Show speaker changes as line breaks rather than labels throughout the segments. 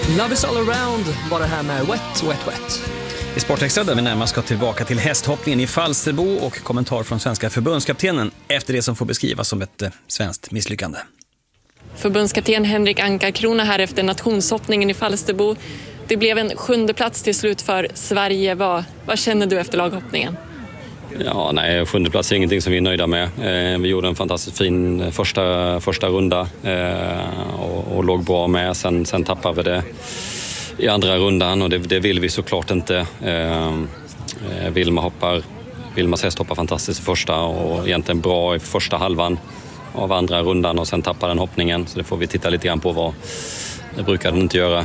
Love is all around, bara här med Wet, Wet, Wet.
I Sportextra där vi närmast ska tillbaka till hästhoppningen i Falsterbo och kommentar från svenska förbundskaptenen efter det som får beskrivas som ett svenskt misslyckande.
Förbundskapten Henrik Ankarkrona här efter nationshoppningen i Falsterbo. Det blev en 7:e plats till slut för Sverige. Vad känner du efter laghoppningen?
Ja, nej, 7:e plats är ingenting som vi är nöjda med. Vi gjorde en fantastiskt fin första runda och låg bra med. Sen tappade vi det i andra rundan och det vill vi såklart inte. Vilmas häst hoppar fantastiskt i första och egentligen bra i första halvan av andra rundan och sen tappar den hoppningen. Så det får vi titta lite grann på vad det brukar den inte göra.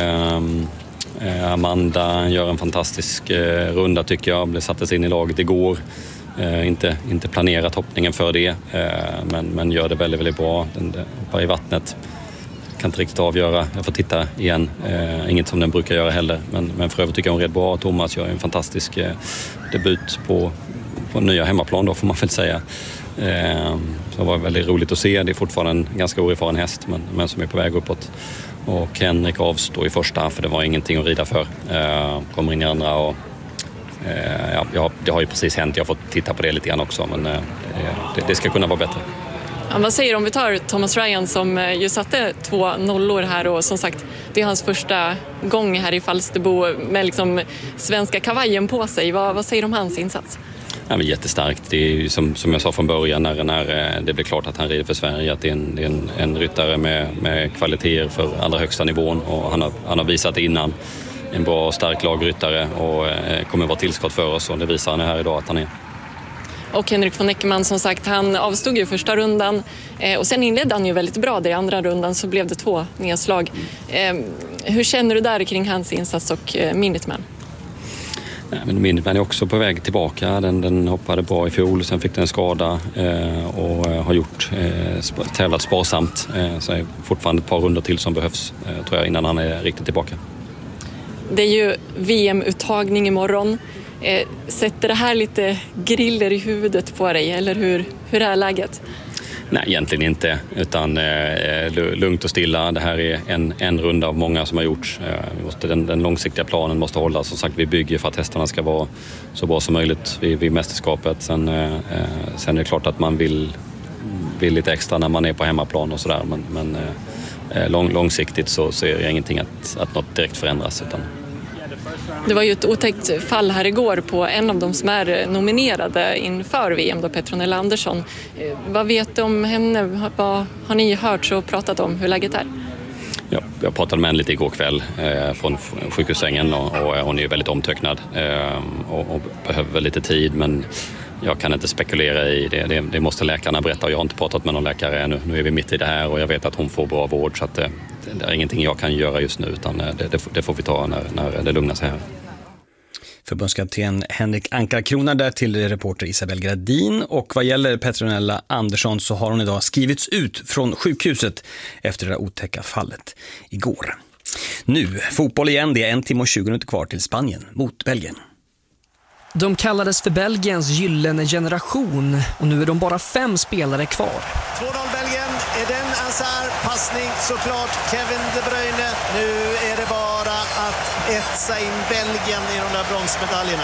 Amanda gör en fantastisk runda tycker jag. Sattes in i laget igår. Inte planerat hoppningen för det. Men gör det väldigt, väldigt bra. Den hoppar i vattnet. Kan inte riktigt avgöra. Jag får titta igen. Inget som den brukar göra heller. Men för övrigt tycker jag hon rätt bra. Thomas gör en fantastisk debut på nya hemmaplan då får man väl säga. Så det var väldigt roligt att se. Det är fortfarande en ganska oerfaren häst men som är på väg uppåt. Och Henrik avstår i första för det var ingenting att rida för. Kommer in i andra och det har ju precis hänt. Jag har fått titta på det lite grann också men det ska kunna vara bättre.
Ja, vad säger du om vi tar Thomas Ryan som ju satte 2 nollor här och som sagt det är hans första gång här i Falsterbo med liksom svenska kavajen på sig. Vad säger du om hans insats?
Ja, men jättestarkt. Det är ju som jag sa från början när det blev klart att han rider för Sverige att det är en ryttare med kvaliteter för allra högsta nivån och han har visat innan en bra och stark lagryttare och kommer vara tillskott för oss och det visar han här idag att han är.
Och Henrik von Eckermann som sagt, han avstod ju första rundan och sen inledde han ju väldigt bra där i andra rundan så blev det 2 nedslag. Hur känner du där kring hans insats och Minuteman?
Minuteman är också på väg tillbaka. Den hoppade bra i fjol, sen fick den en skada och har tävlat sparsamt. Så är fortfarande ett par runder till som behövs tror jag innan han är riktigt tillbaka.
Det är ju VM-uttagning imorgon. Sätter det här lite griller i huvudet på dig eller hur är läget?
Nej, egentligen inte. Utan lugnt och stilla. Det här är en runda av många som har gjorts. Den långsiktiga planen måste hållas. Som sagt, vi bygger för att hästarna ska vara så bra som möjligt vid mästerskapet. Sen är det klart att man vill lite extra när man är på hemmaplan och sådär. Men långsiktigt så ser jag ingenting att något direkt förändras. Utan
det var ju ett otäckt fall här igår på en av de som är nominerade inför VM, då Petronella Andersson. Vad vet du om henne? Vad har ni hört och pratat om hur läget är?
Ja, jag pratade med henne lite igår kväll från sjukhussängen och hon är ju väldigt omtöcknad och behöver lite tid men jag kan inte spekulera i det. Det måste läkarna berätta och jag har inte pratat med någon läkare ännu. Nu är vi mitt i det här och jag vet att hon får bra vård så att det är ingenting jag kan göra just nu utan det får vi ta när det lugnar sig här.
Förbundskapten Henrik Ankarkrona där till reporter Isabel Gradin och vad gäller Petronella Andersson så har hon idag skrivits ut från sjukhuset efter det otäcka fallet igår. Nu, fotboll igen, det är 1 timme och 20 minuter kvar till Spanien mot Belgien.
De kallades för Belgiens gyllene generation och nu är de bara 5 spelare kvar.
2-0 Belgien, Eden Hazard, passning såklart, Kevin De Bruyne. Nu är det bara att etsa in Belgien i de där bronsmedaljerna.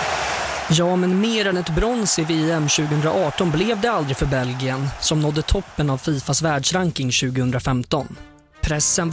Ja, men mer än ett brons i VM 2018 blev det aldrig för Belgien som nådde toppen av Fifas världsranking 2015. Pressen